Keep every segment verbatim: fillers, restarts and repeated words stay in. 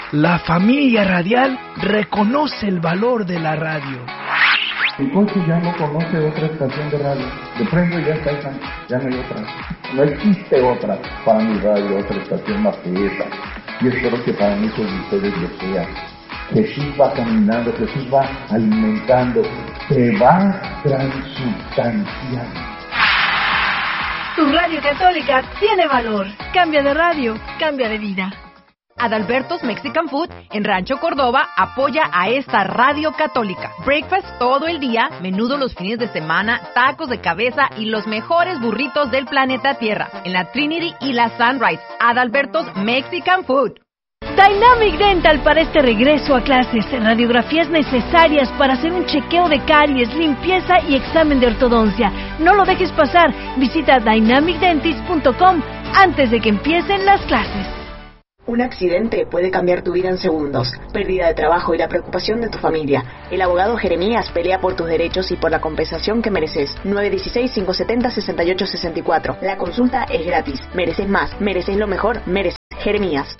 La familia radial reconoce el valor de la radio. Mi coche ya no conoce otra estación de radio. De prendo y ya está esa, ya no hay otra. No existe otra para mi radio, otra estación más que esa. Y espero que para muchos de ustedes lo sea. Jesús va caminando, Jesús va alimentando, se va transustanciando. Tu radio católica tiene valor. Cambia de radio, cambia de vida. Adalberto's Mexican Food en Rancho Córdoba apoya a esta radio católica. Breakfast todo el día, menudo los fines de semana, tacos de cabeza y los mejores burritos del planeta Tierra. En la Trinity y la Sunrise. Adalberto's Mexican Food. Dynamic Dental para este regreso a clases. Radiografías necesarias para hacer un chequeo de caries, limpieza y examen de ortodoncia. No lo dejes pasar. Visita dynamic dentist punto com antes de que empiecen las clases. Un accidente puede cambiar tu vida en segundos. Pérdida de trabajo y la preocupación de tu familia. El abogado Jeremías pelea por tus derechos y por la compensación que mereces. nueve uno seis, cinco siete cero, seis ocho seis cuatro. La consulta es gratis. Mereces más. Mereces lo mejor. Mereces Jeremías.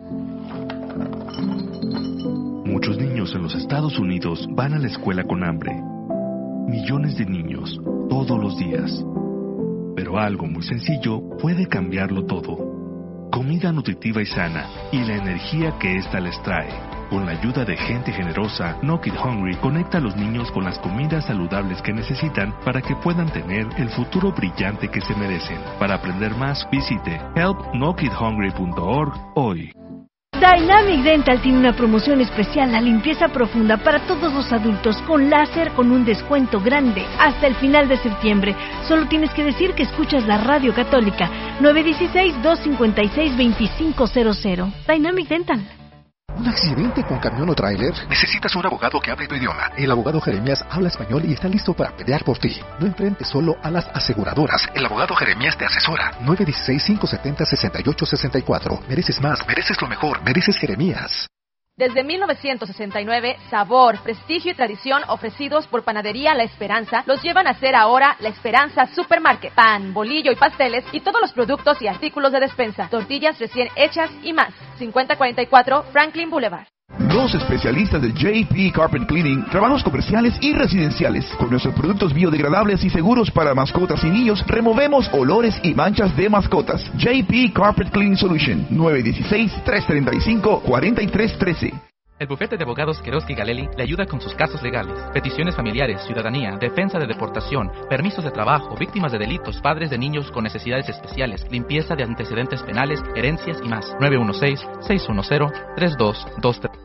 Muchos niños en los Estados Unidos van a la escuela con hambre. Millones de niños, todos los días. Pero algo muy sencillo puede cambiarlo todo. Comida nutritiva y sana, y la energía que ésta les trae. Con la ayuda de gente generosa, No Kid Hungry conecta a los niños con las comidas saludables que necesitan para que puedan tener el futuro brillante que se merecen. Para aprender más, visite help no kid hungry punto org hoy. Dynamic Dental tiene una promoción especial, la limpieza profunda para todos los adultos con láser con un descuento grande hasta el final de septiembre. Solo tienes que decir que escuchas la radio católica. nueve uno seis, dos cinco seis, dos cinco cero cero. Dynamic Dental. ¿Un accidente con camión o tráiler? Necesitas un abogado que hable tu idioma. El abogado Jeremías habla español y está listo para pelear por ti. No enfrentes solo a las aseguradoras. El abogado Jeremías te asesora. nueve uno seis, cinco siete cero, seis ocho seis cuatro. Mereces más, mereces lo mejor, mereces Jeremías. Desde mil novecientos sesenta y nueve, sabor, prestigio y tradición ofrecidos por Panadería La Esperanza los llevan a ser ahora La Esperanza Supermarket. Pan, bolillo y pasteles y todos los productos y artículos de despensa, tortillas recién hechas y más. cincuenta cuarenta y cuatro Franklin Boulevard. Los especialistas de J P Carpet Cleaning, trabajos comerciales y residenciales. Con nuestros productos biodegradables y seguros para mascotas y niños, removemos olores y manchas de mascotas. J P Carpet Cleaning Solution, nueve uno seis, tres tres cinco, cuatro tres uno tres. El bufete de abogados Queroz y Galeli le ayuda con sus casos legales, peticiones familiares, ciudadanía, defensa de deportación, permisos de trabajo, víctimas de delitos, padres de niños con necesidades especiales, limpieza de antecedentes penales, herencias y más. nueve uno seis, seis uno cero, tres dos dos tres.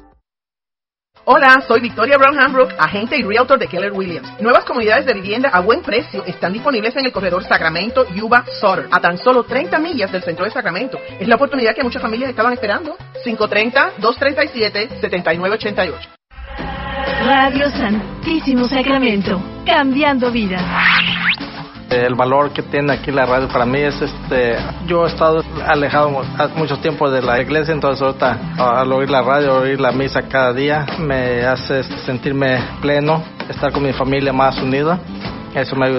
Hola, soy Victoria Brown Hambrook, agente y realtor de Keller Williams. Nuevas comunidades de vivienda a buen precio están disponibles en el corredor Sacramento, Yuba, Sutter, a tan solo treinta millas del centro de Sacramento. Es la oportunidad que muchas familias estaban esperando. cinco tres cero, dos tres siete, siete nueve ocho ocho. Radio Santísimo Sacramento, cambiando vidas. El valor que tiene aquí la radio para mí es este, yo he estado alejado mucho tiempo de la iglesia, entonces ahorita al oír la radio, oír la misa cada día, me hace sentirme pleno, estar con mi familia más unida. Eso me ayuda.